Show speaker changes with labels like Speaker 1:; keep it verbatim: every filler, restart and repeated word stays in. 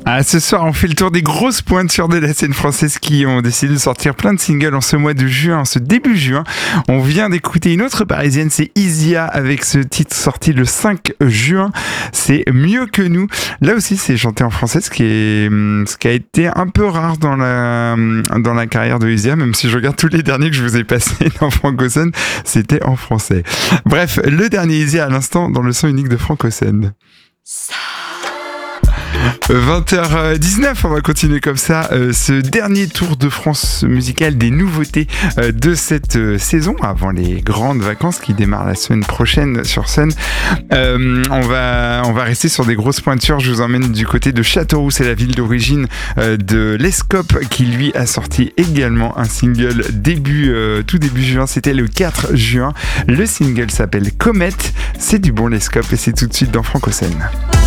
Speaker 1: Ah, ce soir, on fait le tour des grosses pointures de la scène française qui ont décidé de sortir plein de singles en ce mois de juin, en ce début juin. On vient d'écouter une autre parisienne, c'est Isia, avec ce titre sorti le cinq juin. C'est Mieux que nous. Là aussi, c'est chanté en français, ce qui est, ce qui a été un peu rare dans la, dans la carrière de Isia, même si je regarde tous les derniers que je vous ai passés dans Francocène, c'était en français. Bref, le dernier Isia à l'instant dans le son unique de Francocène. vingt heures dix-neuf, on va continuer comme ça euh, ce dernier tour de France musical des nouveautés euh, de cette euh, saison avant les grandes vacances qui démarrent la semaine prochaine sur scène. Euh, on va on va rester sur des grosses pointures. Je vous emmène du côté de Châteauroux, c'est la ville d'origine euh, de Lescope qui lui a sorti également un single début euh, tout début juin. C'était le quatre juin. Le single s'appelle Comète. C'est du bon Lescope et c'est tout de suite dans Francocène.